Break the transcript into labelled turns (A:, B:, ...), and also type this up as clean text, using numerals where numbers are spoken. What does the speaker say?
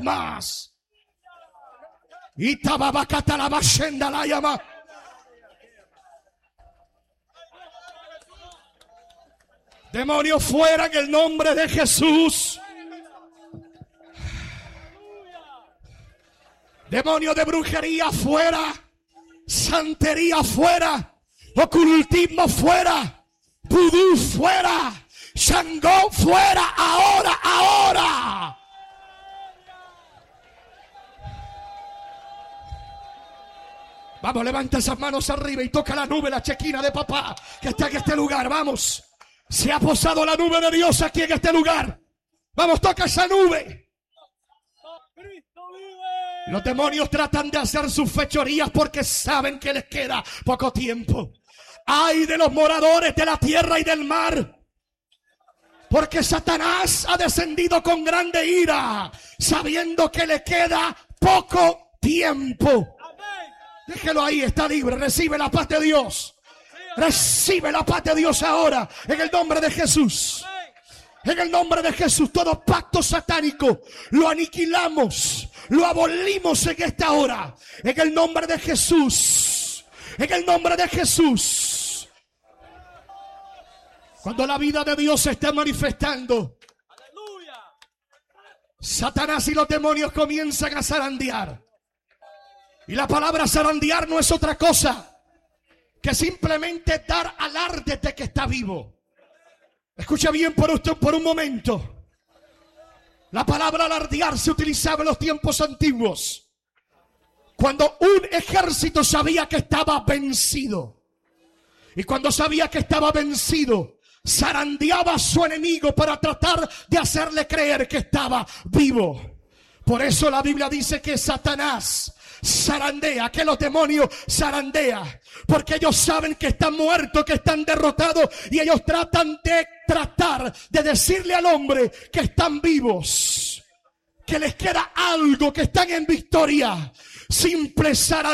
A: vez más. Y tababacata la bashenda la llama. Demonio fuera en el nombre de Jesús. Demonio de brujería fuera. Santería fuera. Ocultismo fuera. Vudú fuera. Shangó fuera. Ahora. Vamos, levanta esas manos arriba y toca la nube, la chequina de papá que está en este lugar. Vamos. Se ha posado la nube de Dios aquí en este lugar. Vamos, toca esa nube. Los demonios tratan de hacer sus fechorías porque saben que les queda poco tiempo. Ay de los moradores de la tierra y del mar, porque Satanás ha descendido con grande ira, sabiendo que le queda poco tiempo. Déjelo ahí, está libre. Recibe la paz de Dios. Recibe la paz de Dios ahora, en el nombre de Jesús. En el nombre de Jesús, todo pacto satánico lo aniquilamos, lo abolimos en esta hora. En el nombre de Jesús. En el nombre de Jesús. Cuando la vida de Dios se esté manifestando, Satanás y los demonios comienzan a zarandear. Y la palabra zarandear no es otra cosa que simplemente dar alarde de que está vivo. Escucha bien por usted por un momento. La palabra alardear se utilizaba en los tiempos antiguos, cuando un ejército sabía que estaba vencido. Y cuando sabía que estaba vencido, zarandeaba a su enemigo para tratar de hacerle creer que estaba vivo. Por eso la Biblia dice que Satanás zarandea, que los demonios zarandean, porque ellos saben que están muertos, que están derrotados, y ellos tratan de decirle al hombre que están vivos, que les queda algo, que están en victoria. Simple zarandeo.